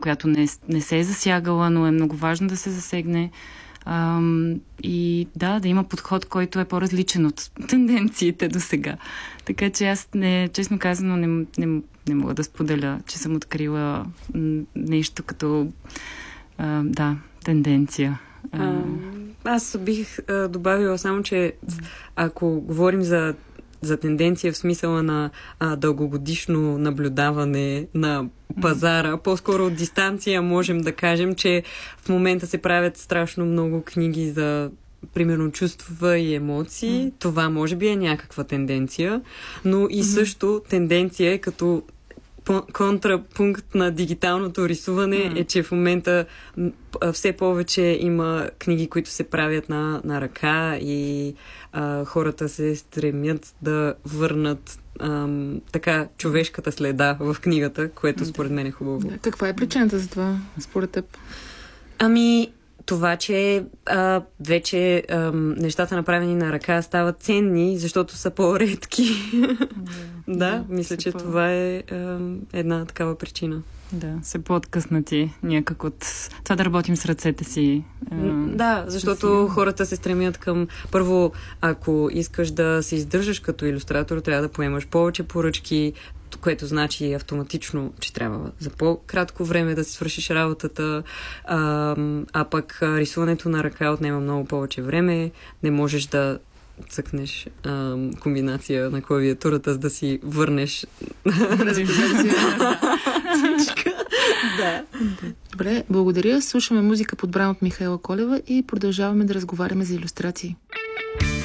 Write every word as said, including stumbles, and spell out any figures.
която не, не се е засягала, но е много важно да се засегне. Ам, и да, да има подход, който е по-различен от тенденциите до сега. Така че аз, не, честно казано, не, не, не мога да споделя, че съм открила нещо като а, да, тенденция. А, аз бих а, добавила само, че ако говорим за за тенденция в смисъла на а, дългогодишно наблюдаване на пазара. По-скоро от дистанция можем да кажем, че в момента се правят страшно много книги за примерно чувства и емоции. Mm. Това може би е някаква тенденция, но и също тенденция е като контрапункт на дигиталното рисуване mm. е, че в момента все повече има книги, които се правят на, на ръка и а, хората се стремят да върнат ам, така човешката следа в книгата, което според мен е хубаво. Да, каква е причината за това, според теб? Ами, това, че а, вече а, нещата направени на ръка стават ценни, защото са по-редки. Yeah, да, да, мисля, че по... това е а, една такава причина. Да, се по-откъснати някак от това да работим с ръцете си. А, да, защото хората се стремят към... Първо, ако искаш да се издържаш като илюстратор, трябва да поемаш повече поръчки, което значи автоматично, че трябва за по-кратко време да си свършиш работата, а, а пък рисуването на ръка отнема много повече време, не можеш да цъкнеш а, комбинация на клавиатурата, за да си върнеш да. Добре, благодаря. Слушаме музика, подбрана от Михаела Колева и продължаваме да разговаряме за илюстрации.